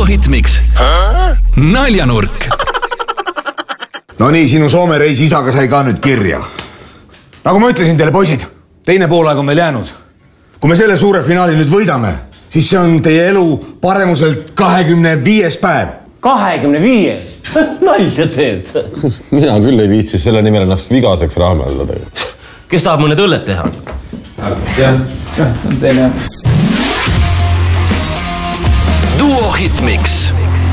Hitmix. Naljanurk. No nii, sinu Soome reis isaga sai ka nüüd kirja. Nagu ma ütlesin teile, poisid, teine poolaeg on meil jäänud. Kui me selle suure finaali nüüd võidame, siis see on teie elu paremuselt 25. päev. 25? Nalja teed. Mina küll ei viitsi selle nimel ennast vigaseks raameldada. Kes tahab mõned õlled teha? Duo Hitmix.